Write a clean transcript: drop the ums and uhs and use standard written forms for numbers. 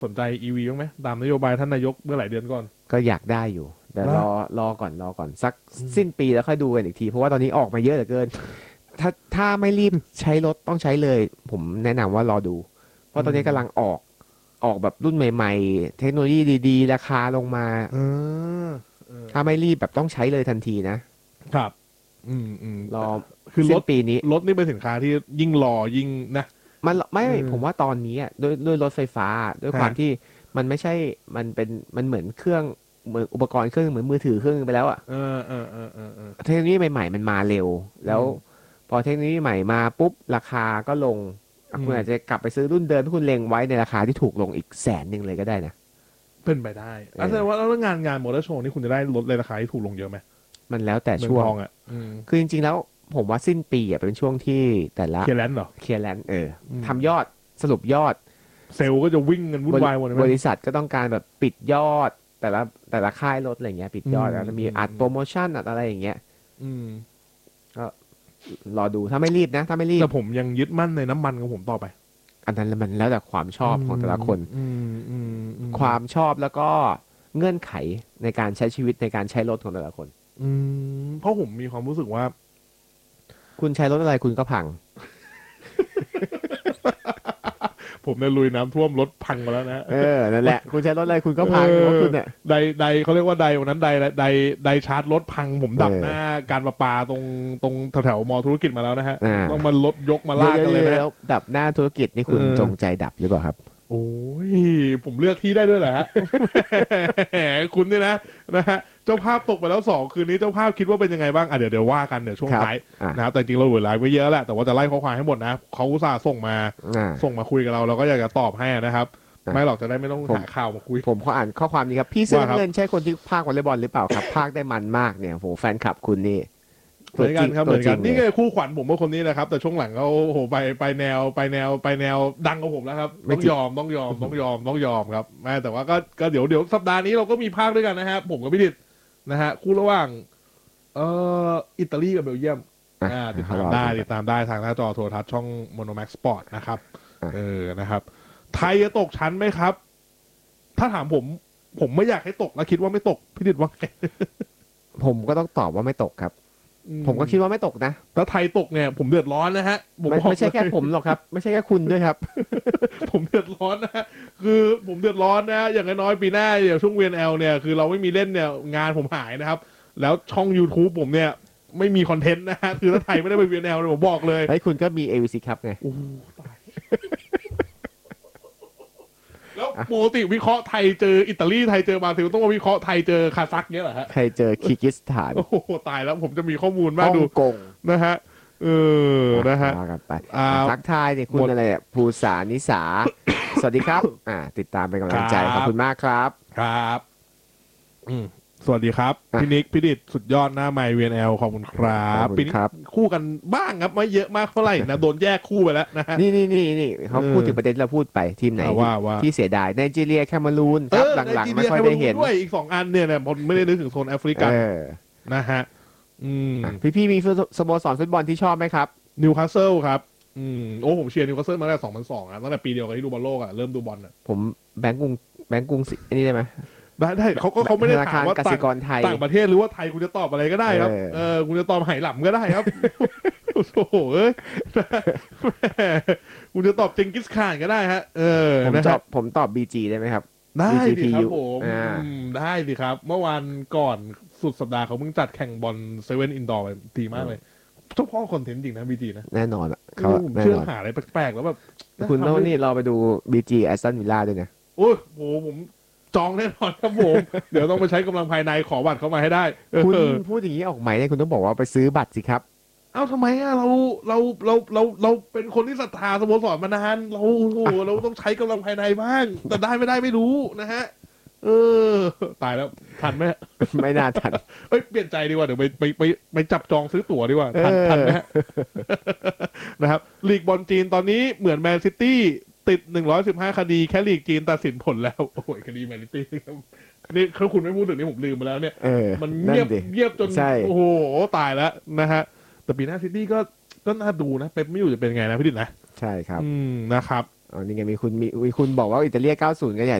สนใจ EV บ้างไหมตามนโยบายท่านนายกเมื่อหลายเดือนก่อนก็อยากได้อยู่แต่แล้วรอก่อนสักสิ้นปีแล้วค่อยดูกันอีกทีเพราะว่าตอนนี้ออกมาเยอะเหลือเกินถ้าไม่รีบใช้รถต้องใช้เลยผมแนะนำว่ารอดูเพราะตอนนี้กำลังออกแบบรุ่นใหม่ๆเทคโนโลยีดีๆราคาลงมาเออถ้าไม่รีบแบบต้องใช้เลยทันทีนะครับรอคือสิ้นปีนี้รถนี่เป็นสินค้าที่ยิ่งรอยิ่งนะมันไม่เออผมว่าตอนนี้ด้วยรถไฟฟ้าด้วยความฮะที่มันไม่ใช่มันเหมือนเครื่องเหมือนอุปกรณ์เครื่องเหมือนมือถือเครื่องนึงไปแล้วอะ เทคโนโลยีใหม่ๆมันมาเร็วแล้วอืมพอเทคโนโลยีใหม่มาปุ๊บราคาก็ลงอืมคุณอาจจะกลับไปซื้อรุ่นเดิมที่คุณเล็งไว้ในราคาที่ถูกลงอีก100,000เลยก็ได้นะเป็นไปได้แสดงว่าแล้วงานมอเตอร์โชว์นี่คุณจะได้ลดในราคาที่ถูกลงเยอะไหมมันแล้วแต่เมืองช่วงทองอ่ะคือจริงๆแล้วผมว่าสิ้นปีเป็นช่วงที่แต่ละเคลียร์แลนด์เหรอเคลียร์แลนด์อืมทำยอดสรุปยอดเซลล์ก็จะวิ่งกันวุ่บรินวายหมดเลยไหมบริษัทก็ต้องการแบบปิดยอดแต่ละค่ายรถอะไรเงี้ยปิดยอดแล้วมีอัดโปรโมชั่นอัดอะไรอย่างเงี้ยอืมก็รอดูถ้าไม่รีบนะถ้าไม่รีบแต่ผมยังยึดมั่นในน้ำมันของผมต่อไปอันนั้นมันแล้วแต่ความชอบของแต่ละคน ความชอบแล้วก็เงื่อนไขในการใช้ชีวิตในการใช้รถของแต่ละคนเพราะผมมีความรู้สึกว่าคุณใช้รถอะไรคุณก็พังผมเนี่ยลุยน้ำท่วมรถพังมาแล้วนะนั่นแหละ คุณใช้รถอะไรคุณก็พังรถคุณเนี่ยไดเขาเรียกว่าไดวันนั้นไดชาร์จรถพังผมดับหน้าการประปาตรงแถวมอธุรกิจมาแล้วนะฮะต้องมารถยกมาลากกันเลยนะแล้วดับหน้าธุรกิจนี่คุณจงใจดับหรือเปล่าครับโอ้ยผมเลือกที่ได้ด้วยเหรอฮะ แหมคุณเนี่ยนะฮะเจ้าภาพตกไปแล้ว2 คืนนี้เจ้าภาพคิดว่าเป็นยังไงบ้างเดี๋ยวว่ากันเดี๋ยวช่วงครับท้ายอ่านะครับแต่จริงเราเหลือไลฟ์ไว้เยอะแหละแต่ว่าจะไล่ข้อความให้หมดนะเขาอุตส่าห์อ่าส่งมาคุยกับเราเราก็อยากจะตอบให้นะครับอ่ะไม่หรอกจะได้ไม่ต้องผมหาข่าวมาคุยผมขออ่านข้อความนี้ครับพี่เสื้อว่าครับน้ำเงินใช่คนที่พากย์วอลเลย์บอลหรือเปล่าครับพากย์ได้มันมากเนี่ยโหแฟนคลับคุณนี่เหมือนกันครับเหมือนกันนี่ก็เลยคู่ขวัญผมว่าคนนี้นะครับแต่ช่วงหลังเขาโอ้โหไปแนวดังกว่าผมแล้วครับไม่จริงต้องยอมครับแม่แต่ว่าก็เดี๋ยวสัปดาห์นี้เราก็มีภาคด้วยกันนะครับผมกับพี่ดิษฐ์นะฮะคู่ระหว่างเอ่อิตาลีกับเบลเยียมติดตามได้ทางหน้าจอโทรทัศน์ช่อง Monomax Sport นะครับอ่ะนะครับไทยจะตกชั้นไหมครับถ้าถามผมไม่อยากให้ตกและคิดว่าไม่ตกพี่ดิษฐ์ว่าไงผมก็ต้องตอบว่าไม่ตกครับผมก็คิดว่าไม่ตกนะถ้าไทยตกเนี่ยผมเดือดร้อนนะฮะไม่ใช่แค่ผมหรอกครับไม่ใช่แค่คุณด้วยครับผมเดือดร้อนนะคือผมเดือดร้อนนะอย่างน้อยปีหน้าอย่างช่วง VNL เนี่ยคือเราไม่มีเล่นเนี่ยงานผมหายนะครับแล้วช่อง YouTube ผมเนี่ยไม่มีคอนเทนต์นะฮะคือถ้าไทยไม่ได้ไป VNL เนี่ยผมบอกเลยเฮ้ยคุณก็มี AVC ครับไงโอ้ตายแล้วปกติวิเคราะห์ไทยเจออิตาลีไทยเจอบราซิลต้องมาวิเคราะห์ไทยเจอคาซัคเนี่ยเหรอฮะใครเจอคีร์กิสถานโอ้โหตายแล้วผมจะมีข้อมูลมาฮ่องกดูกงนะฮะนะฮะว่ากันไปอ่าทักทายเนี่ยคุหมดณอะไรเนี่ยภูษานิสา สวัสดีครับติดตามเป็นกำลังใจขอบคุณมากครับครับอืมสวัสดีครับอ่ะพี่นิกพี่ดิษฐ์สุดยอดหน้าไมค์ VNL ขอบคุณครัขอบบคุณปีนี้ครับคู่กันบ้างครับไม่เยอะมากเท่าไหร่นะโดนแยกคู่ไปแล้วนะฮะนี่เขาพูดถึงประเด็นที่เราพูดไปทีมไหนว่าที่เสียดายไนจีเรียแคนารูนครับหลังๆไม่ค่อยได้เห็นด้วยอีก2 อันเนี่ยผมไม่ได้นึกถึงโซนแอฟริกันนะฮะพี่มีสโมสรฟุตบอลที่ชอบไหมครับนิวคาสเซิลครับโอ้ผมเชียร์นิวคาสเซิลมาตั้งแต่2002อ่ะตั้งแต่ปีเดียวกับที่ดูบอลโลกอ่ะเริ่มดูบอลอ่ะผมแบงก์กรุงศรีอันนี้ได้ไหไหมได้เขาไม่ได้ถามว่าธนาคารกสิกรไทยต่างประเทศหรือว่าไทยคุณจะตอบอะไรก็ได้ครับคุณจะตอบไหหลำก็ได้ครับ โอ้โหคุณจะตอบเจงกิสข่านก็ได้ฮะผมตอบ BG ได้ไหมครับได้สิครับ BGPU ผมได้สิครับ เมื่อวานก่อนสุดสัปดาห์เขาเพิ่งจัดแข่งบอลเซเว่นอินดอร์ไปดีมากเลยเจ้าพ่อคอนเทนต์จริงนะบีจีนะแน่นอนเขาแน่เชื่อนอนหาอะไรแปลกๆแล้วแบบคุณโน่นี่เราไปดู BG แอสตันวิลล่าด้วยนะโอ้โหผมจองแน่นอนครับผม เดี๋ยวต้องไปใช้กำลังภายในขอบัตรเข้ามาให้ได้คุณพูดอย่างนี้ออกใหม่เนี่ยคุณต้องบอกว่าไปซื้อบัตรสิครับเอ้าทำไมอ่ะเราเป็นคนที่ศรัทธาสโมสรมานานเราต้องใช้กำลังภายในบ้างแต่ได้ไม่ได้ไม่รู้นะฮะตายแล้วทันไหมไม่น่าทันเอ้ยเปลี่ยนใจดีกว่าเดี๋ยวไปจับจองซื้อตั๋วดีกว่าทันไหมฮะ นะครับลีกบอลจีนตอนนี้เหมือนแมนซิตี้ติด115 คดีแค่ลีกจีนตัดสินผลแล้วโอ้ยคดีแมนซิตี้ครับนี่ถ้าคุณไม่พูดถึงนี่ผมลืมไปแล้วเนี่ยมันเงียบจนโอ้โหตายแล้วนะฮะแต่ปีหน้าซิตี้ก็น่าดูนะเป๊ปไม่อยู่จะเป็นไงนะพี่ดิษฐ์นะใช่ครับนะครับอ๋อนี่ไงมีคุณบอกว่าอิตาเลีย90ก็ใหญ่